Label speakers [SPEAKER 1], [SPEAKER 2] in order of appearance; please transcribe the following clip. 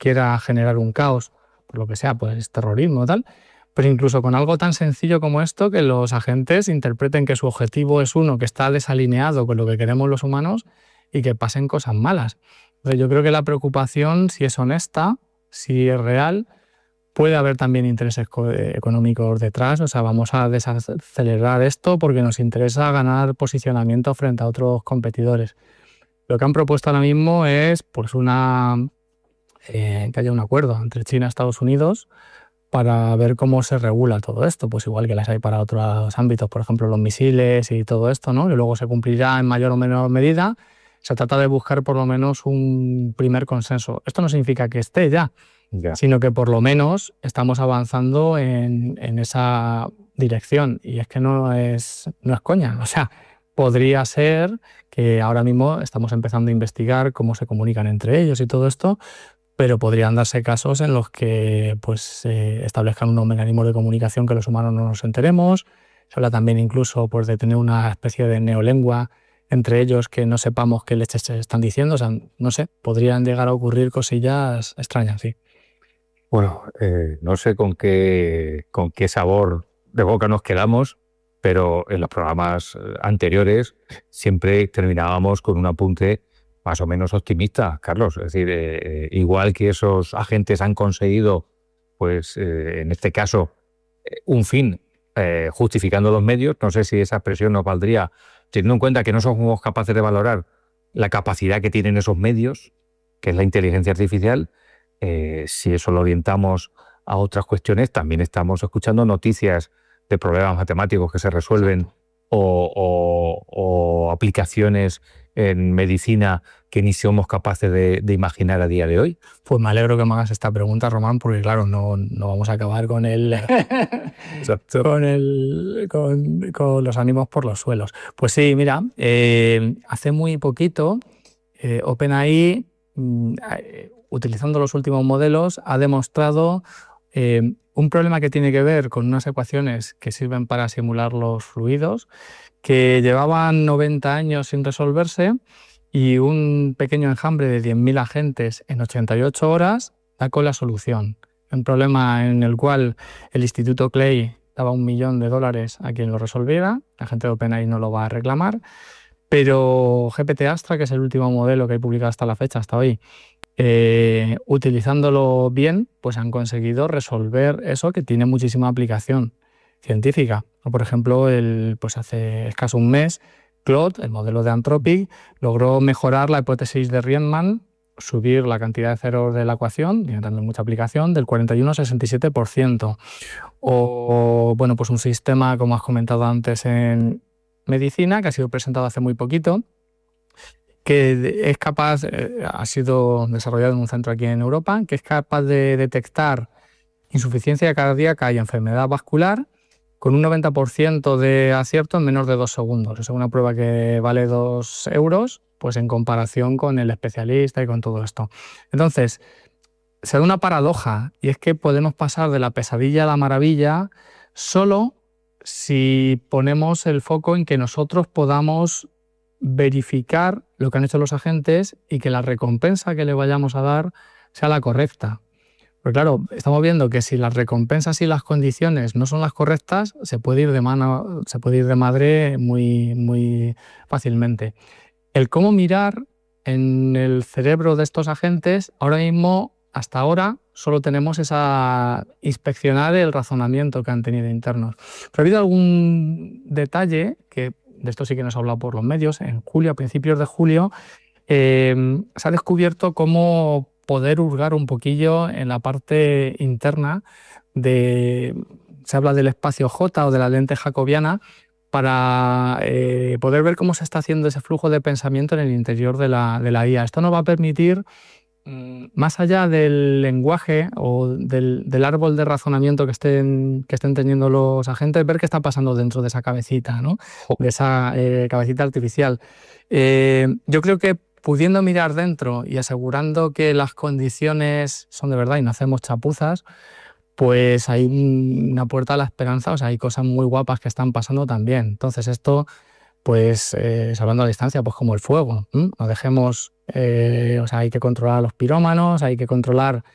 [SPEAKER 1] quiera generar un caos, por lo que sea, pues terrorismo o tal, pero incluso con algo tan sencillo como esto, que los agentes interpreten que su objetivo es uno que está desalineado con lo que queremos los humanos y que pasen cosas malas. Entonces, yo creo que la preocupación, si es honesta, si es real, puede haber también intereses económicos detrás. O sea, vamos a desacelerar esto porque nos interesa ganar posicionamiento frente a otros competidores. Lo que han propuesto ahora mismo es pues que haya un acuerdo entre China y Estados Unidos para ver cómo se regula todo esto, pues igual que las hay para otros ámbitos, por ejemplo los misiles y todo esto, ¿no? Que luego se cumplirá en mayor o menor medida. Se trata de buscar por lo menos un primer consenso. Esto no significa que esté ya, sino que por lo menos estamos avanzando en esa dirección. Y es que no es coña. O sea, podría ser que ahora mismo estamos empezando a investigar cómo se comunican entre ellos y todo esto, pero podrían darse casos en los que pues, establezcan unos mecanismos de comunicación que los humanos no nos enteremos. Se habla también incluso pues, de tener una especie de neolengua entre ellos que no sepamos qué leches se están diciendo. O sea, no sé, podrían llegar a ocurrir cosillas extrañas, sí.
[SPEAKER 2] Bueno, no sé con qué sabor de boca nos quedamos, pero en los programas anteriores siempre terminábamos con un apunte más o menos optimista, Carlos. Es decir, igual que esos agentes han conseguido, pues en este caso, un fin justificando los medios, no sé si esa expresión nos valdría, teniendo en cuenta que no somos capaces de valorar la capacidad que tienen esos medios, que es la inteligencia artificial. Si eso lo orientamos a otras cuestiones, también estamos escuchando noticias de problemas matemáticos que se resuelven o aplicaciones en medicina que ni somos capaces de imaginar a día de hoy.
[SPEAKER 1] Pues me alegro que me hagas esta pregunta, Román, porque claro, no vamos a acabar con con los ánimos por los suelos. Pues sí, mira, hace muy poquito OpenAI, utilizando los últimos modelos, ha demostrado un problema que tiene que ver con unas ecuaciones que sirven para simular los fluidos, que llevaban 90 años sin resolverse, y un pequeño enjambre de 10.000 agentes en 88 horas da con la solución. Un problema en el cual el Instituto Clay daba $1 millón a quien lo resolviera. La gente de OpenAI no lo va a reclamar, pero GPT Astra, que es el último modelo que he publicado hasta la fecha, hasta hoy, utilizándolo bien, pues han conseguido resolver eso que tiene muchísima aplicación científica. Por ejemplo, pues hace escaso un mes, Claude, el modelo de Anthropic, logró mejorar la hipótesis de Riemann, subir la cantidad de ceros de la ecuación, tiene también mucha aplicación, del 41 al 67%. O bueno, pues un sistema, como has comentado antes, en medicina, que ha sido presentado hace muy poquito, que es capaz, ha sido desarrollado en un centro aquí en Europa, que es capaz de detectar insuficiencia cardíaca y enfermedad vascular con un 90% de acierto en menos de 2 segundos. Es una prueba que vale 2 euros, pues en comparación con el especialista y con todo esto. Entonces, se da una paradoja, y es que podemos pasar de la pesadilla a la maravilla solo si ponemos el foco en que nosotros podamos verificar lo que han hecho los agentes y que la recompensa que le vayamos a dar sea la correcta. Porque claro, estamos viendo que si las recompensas y las condiciones no son las correctas, se puede ir de madre muy, muy fácilmente. El cómo mirar en el cerebro de estos agentes, ahora mismo, hasta ahora, solo tenemos inspeccionar el razonamiento que han tenido internos. Pero ha habido algún detalle que de esto sí que nos ha hablado por los medios. En julio, a principios de julio, se ha descubierto cómo poder hurgar un poquillo en la parte interna se habla del espacio J o de la lente jacobiana, para poder ver cómo se está haciendo ese flujo de pensamiento en el interior de la IA. Esto nos va a permitir, más allá del lenguaje o del árbol de razonamiento que estén teniendo los agentes, ver qué está pasando dentro de esa cabecita, ¿no? De esa cabecita artificial. Yo creo que pudiendo mirar dentro y asegurando que las condiciones son de verdad y no hacemos chapuzas, pues hay una puerta a la esperanza. O sea, hay cosas muy guapas que están pasando también. Entonces esto, pues salvando a distancia, pues como el fuego, no dejemos, o sea, hay que controlar a los pirómanos, hay que controlar